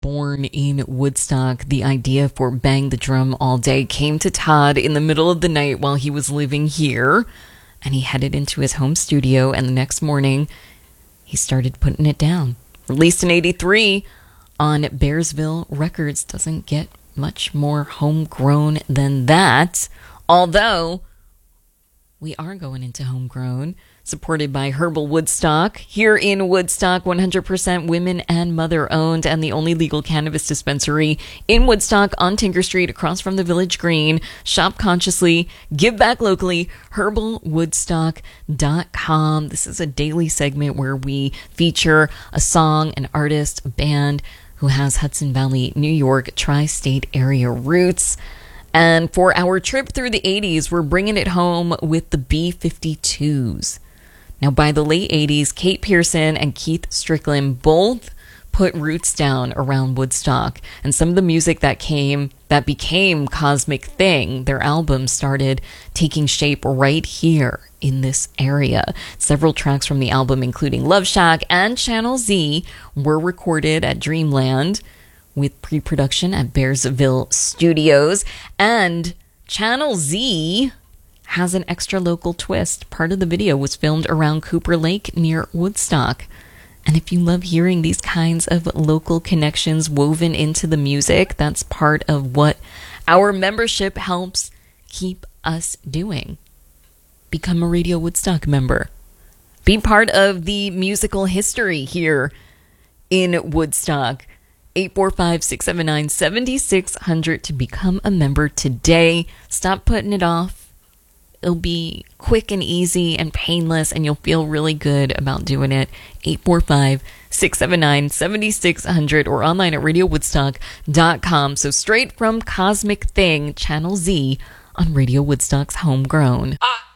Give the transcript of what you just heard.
born in Woodstock. The idea for Bang the Drum All Day came to Todd in the middle of the night while he was living here, and he headed into his home studio, and the next morning he started putting it down. Released in 83 on Bearsville Records. Doesn't get much more homegrown than that, although we are going into homegrown, supported by Herbal Woodstock. Here in Woodstock, 100% women and mother-owned, and the only legal cannabis dispensary in Woodstock on Tinker Street, across from the Village Green. Shop consciously, give back locally, herbalwoodstock.com. This is a daily segment where we feature a song, an artist, a band who has Hudson Valley, New York, tri-state area roots. And for our trip through the 80s, we're bringing it home with the B-52s. Now, by the late 80s, Kate Pearson and Keith Strickland both put roots down around Woodstock. And some of the music that became Cosmic Thing, their albums started taking shape right here in this area. Several tracks from the album, including Love Shack and Channel Z, were recorded at Dreamland, with pre-production at Bearsville Studios. And Channel Z has an extra local twist. Part of the video was filmed around Cooper Lake near Woodstock. And if you love hearing these kinds of local connections woven into the music, that's part of what our membership helps keep us doing. Become a Radio Woodstock member. Be part of the musical history here in Woodstock. 845-679-7600 to become a member today. Stop putting it off. It'll be quick and easy and painless, and you'll feel really good about doing it. 845-679-7600 or online at radiowoodstock.com. So straight from Cosmic Thing, Channel Z on Radio Woodstock's Homegrown.